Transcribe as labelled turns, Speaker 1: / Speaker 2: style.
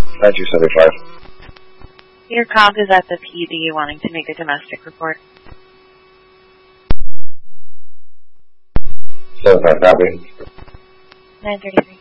Speaker 1: 9275.
Speaker 2: Your cog is at the PD wanting to make a domestic report.
Speaker 1: 75 copy.
Speaker 2: 933.